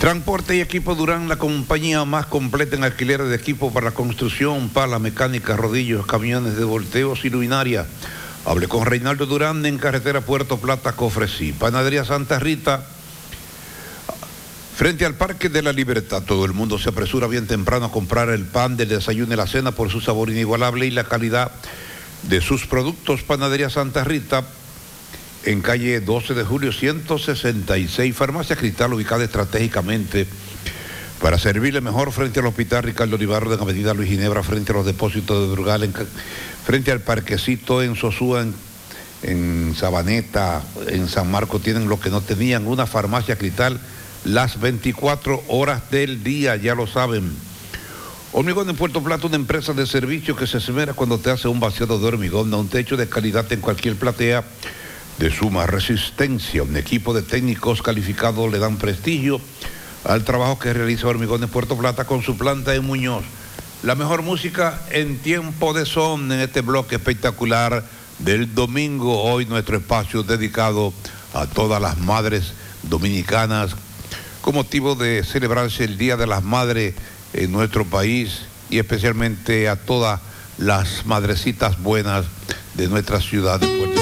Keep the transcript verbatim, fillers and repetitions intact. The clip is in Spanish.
Transporte y Equipo Durán, la compañía más completa en alquiler de equipo para la construcción, pala, mecánica, rodillos, camiones de volteos y luminaria. Hable con Reinaldo Durán en carretera Puerto Plata, Cofresí. Panadería Santa Rita, frente al Parque de la Libertad. Todo el mundo se apresura bien temprano a comprar el pan del desayuno y la cena por su sabor inigualable y la calidad de sus productos. Panadería Santa Rita, en calle doce de julio ciento sesenta y seis, Farmacia Cristal, ubicada estratégicamente para servirle mejor frente al Hospital Ricardo Olivarro de la Avenida Luis Ginebra, frente a los depósitos de Brugal, en, frente al Parquecito en Sosúa, en, en Sabaneta, en San Marcos. Tienen lo que no tenían, una Farmacia Cristal las veinticuatro horas del día, ya lo saben. Hormigón en Puerto Plata, una empresa de servicio que se esmera cuando te hace un vaciado de hormigón, a un techo de calidad en cualquier platea de suma resistencia. Un equipo de técnicos calificados le dan prestigio al trabajo que realiza Hormigón en Puerto Plata con su planta en Muñoz. La mejor música en tiempo de son en este bloque espectacular del domingo. Hoy nuestro espacio dedicado a todas las madres dominicanas con motivo de celebrarse el Día de las Madres en nuestro país y especialmente a todas las madrecitas buenas de nuestra ciudad de Puerto